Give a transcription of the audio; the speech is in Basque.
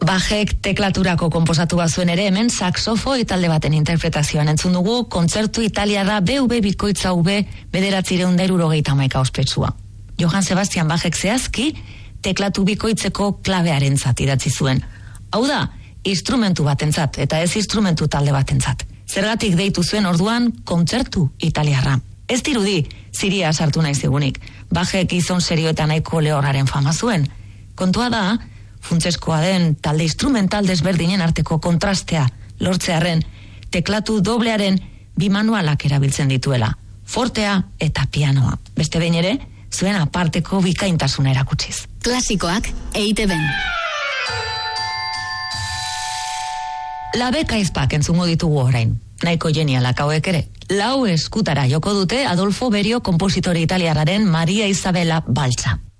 Bajek teklaturako konposatu bazuen ere hemen saxofoi talde baten interpretazioan entzun dugu kontzertu italiarra BV bikoitza V 971 ospetsua. Johann Sebastian Bachek zehazki teklatu bikoitzeko klabearentzat idatzi zuen. Hau da, instrumentu batentzat eta ez instrumentu talde batentzat. Zergatik deitu zuen orduan kontzertu italiarra. Ez dirudi, ziria sartu naiz egunik. Bachek gizon serioetan nahiko lehorraren fama zuen. Kontua da, funtseskoa den talde instrumental desberdinen arteko kontrastea lortzearren teklatu doblearen bi manualak erabiltzen dituela, fortea eta pianoa. Beste behin ere, zuen aparteko bikaintasuna erakutsiz. Klasikoak EITB-n. Labeka izpak entzungo ditugu orain. Nahiko genialak hauek ere. 4 eskutara joko dute Adolfo Berio konpositore italiarraren Maria Isabella baltza.